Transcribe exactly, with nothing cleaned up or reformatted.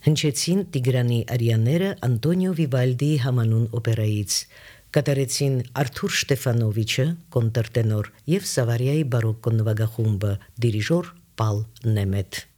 Հնչեցին Տիգրանի արյաները Անտոնիո Վիվալդիի համանուն օպերայից, կատարեցին Արթուր Շտեֆանովիչը, կոնտրտենոր, և Սավարիայի բարոկկո նվագախումբը, դիրիժոր Պալ Նեմետ։